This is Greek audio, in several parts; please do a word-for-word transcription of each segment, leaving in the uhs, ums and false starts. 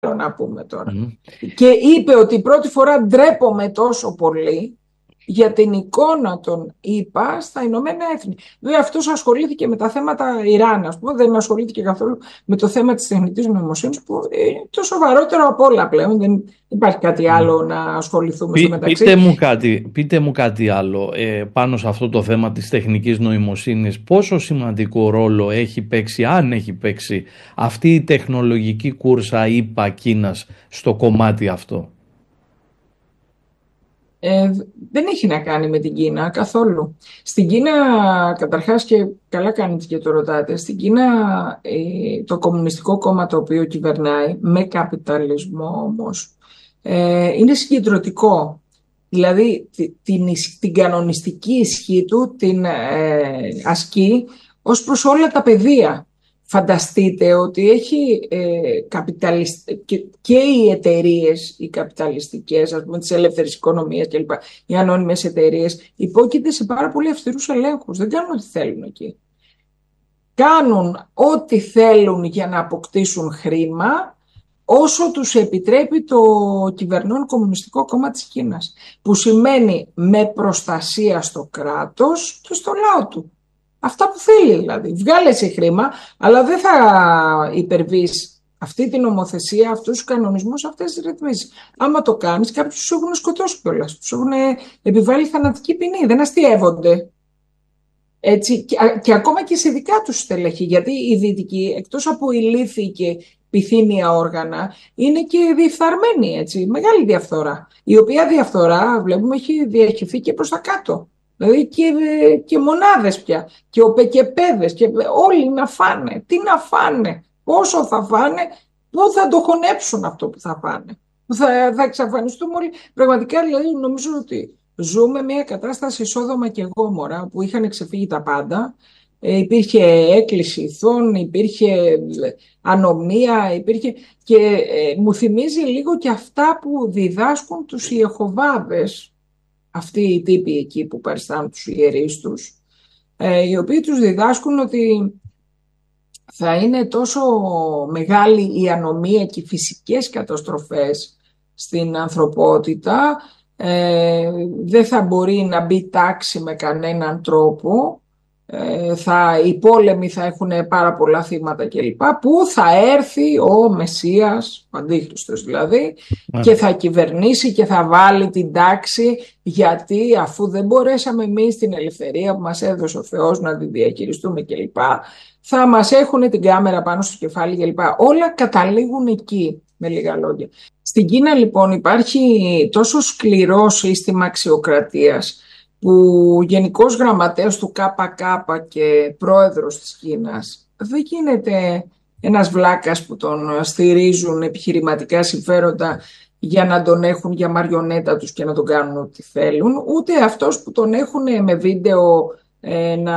να πούμε τώρα. Mm. Και είπε ότι πρώτη φορά ντρέπομαι τόσο πολύ για την εικόνα των ΗΠΑ στα Ηνωμένα Έθνη. Βέβαια αυτός ασχολήθηκε με τα θέματα Ιράν, ας πούμε, δεν ασχολήθηκε καθόλου με το θέμα της τεχνητής νοημοσύνης, που είναι το σοβαρότερο από όλα πλέον. Δεν υπάρχει κάτι άλλο να ασχοληθούμε στο Πεί, μεταξύ. πείτε, μου κάτι, πείτε μου κάτι άλλο ε, πάνω σε αυτό το θέμα της τεχνικής νοημοσύνης. Πόσο σημαντικό ρόλο έχει παίξει, αν έχει παίξει, αυτή η τεχνολογική κούρσα ΗΠΑ Κίνας στο κομμάτι αυτό? Ε, δεν έχει να κάνει με την Κίνα καθόλου. Στην Κίνα, καταρχάς, και καλά κάνετε και το ρωτάτε, στην Κίνα ε, το Κομμουνιστικό Κόμμα το οποίο κυβερνάει, με καπιταλισμό όμως, ε, είναι συγκεντρωτικό. Δηλαδή την, την κανονιστική ισχύ του την ε, ασκεί ως προς όλα τα πεδία. Φανταστείτε ότι έχει ε, καπιταλισ... και, και οι εταιρείες, οι καπιταλιστικές, ας πούμε, της ελεύθερης οικονομίας κλπ. Οι ανώνυμες εταιρείες υπόκειται σε πάρα πολύ αυστηρούς ελέγχους. Δεν κάνουν ό,τι θέλουν εκεί. Κάνουν ό,τι θέλουν για να αποκτήσουν χρήμα, όσο τους επιτρέπει το κυβερνών Κομμουνιστικό Κόμμα της Κίνας. Που σημαίνει με προστασία στο κράτος και στο λαό του. Αυτά που θέλει δηλαδή. Βγάλε εσύ χρήμα, αλλά δεν θα υπερβείς αυτή την νομοθεσία, αυτούς τους κανονισμούς, αυτές τις ρυθμίσεις. Άμα το κάνεις, κάποιους τους έχουν σκοτώσει κιόλας. Τους έχουν επιβάλει θανατική ποινή. Δεν αστειεύονται. Έτσι, και, και ακόμα και σε δικά τους στελέχη. Γιατί οι δυτικοί, εκτός από ηλίθιοι και πυθύνια όργανα, είναι και διεφθαρμένοι. Έτσι, μεγάλη διαφθορά. Η οποία διαφθορά, βλέπουμε, έχει διαχυθεί και προς τα κάτω. Δηλαδή και, και μονάδες πια, και οπεκεπέδες, και όλοι να φάνε. Τι να φάνε, πόσο θα φάνε, πού θα το χωνέψουν αυτό που θα φάνε. Θα, θα εξαφανιστούμε όλοι. Πραγματικά δηλαδή νομίζω ότι ζούμε μια κατάσταση Σόδομα και Γόμορα που είχαν ξεφύγει τα πάντα. Ε, υπήρχε έκκληση ηθών, υπήρχε ανομία, υπήρχε... και ε, μου θυμίζει λίγο και αυτά που διδάσκουν τους Ιεχωβάδες, αυτοί οι τύποι εκεί που παριστάνουν τους ιερείς τους, ε, οι οποίοι τους διδάσκουν ότι θα είναι τόσο μεγάλη η ανομία και οι φυσικές καταστροφές στην ανθρωπότητα, ε, δεν θα μπορεί να μπει τάξη με κανέναν τρόπο, ε, θα, οι πόλεμοι θα έχουν πάρα πολλά θύματα κλπ. Που θα έρθει ο Μεσσίας, ο Αντίχριστος δηλαδή, yeah. και θα κυβερνήσει και θα βάλει την τάξη, γιατί αφού δεν μπορέσαμε εμείς την ελευθερία που μας έδωσε ο Θεός να τη διαχειριστούμε κλπ, θα μας έχουν την κάμερα πάνω στο κεφάλι κλπ. Όλα καταλήγουν εκεί, με λίγα λόγια. Στην Κίνα λοιπόν υπάρχει τόσο σκληρό σύστημα αξιοκρατίας, που γενικός γραμματέας του ΚΚ και πρόεδρος της Κίνας δεν γίνεται ένας βλάκας που τον στηρίζουν επιχειρηματικά συμφέροντα για να τον έχουν για μαριονέτα τους και να τον κάνουν ό,τι θέλουν, ούτε αυτός που τον έχουν με βίντεο ε, να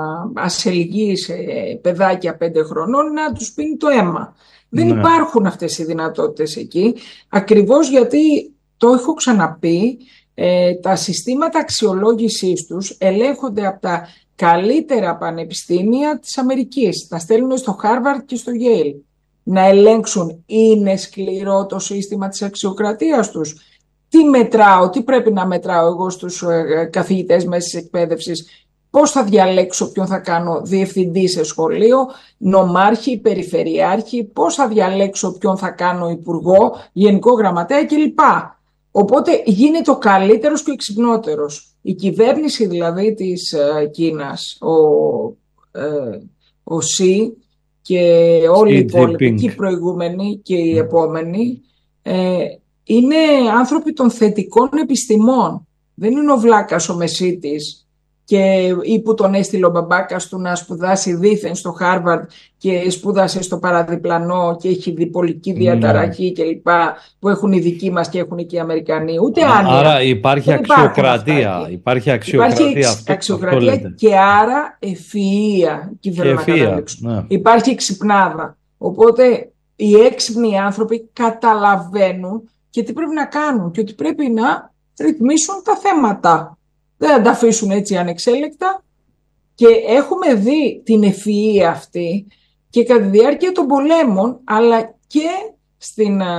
ασελγεί σε παιδάκια πέντε χρονών να τους πίνει το αίμα. Ναι. Δεν υπάρχουν αυτές οι δυνατότητες εκεί, ακριβώς γιατί, το έχω ξαναπεί, Ε, τα συστήματα αξιολόγησής τους ελέγχονται από τα καλύτερα πανεπιστήμια της Αμερικής. Τα στέλνουν στο Χάρβαρντ και στο Yale να ελέγξουν, είναι σκληρό το σύστημα της αξιοκρατίας τους, τι μετράω, τι πρέπει να μετράω εγώ στους ε, καθηγητές μέσης εκπαίδευσης, πώς θα διαλέξω ποιον θα κάνω διευθυντή σε σχολείο, νομάρχη, περιφερειάρχη, πώς θα διαλέξω ποιον θα κάνω υπουργό, γενικό γραμματέα κλπ. Οπότε γίνεται ο καλύτερος και ο εξυπνότερος. Η κυβέρνηση δηλαδή της ε, Κίνας, ο, ε, ο Σι και όλοι οι υπόλοιποι, και οι προηγούμενοι και οι επόμενοι, ε, είναι άνθρωποι των θετικών επιστημών. Δεν είναι ο βλάκας ο Μεσίτης και ή που τον έστειλε ο μπαμπάκας του να σπουδάσει δήθεν στο Χάρβαρντ και σπούδασε στο παραδιπλανό και έχει διπολική διαταραχή κλπ. Που έχουν οι δικοί μας και έχουν και οι Αμερικανοί. Ούτε άνοια. Άρα υπάρχει αξιοκρατία. Υπάρχει αξιοκρατία, υπάρχει αυτό, αξιοκρατία αυτό και άρα ευφυΐα κυβερνοκατάληψη. Ναι. Υπάρχει ξυπνάδα. Οπότε οι έξυπνοι άνθρωποι καταλαβαίνουν και τι πρέπει να κάνουν και ότι πρέπει να ρυθμίσουν τα θέματα. Δεν θα τα αφήσουν έτσι ανεξέλεκτα, και έχουμε δει την ευφυΐα αυτή και κατά τη διάρκεια των πολέμων, αλλά και στην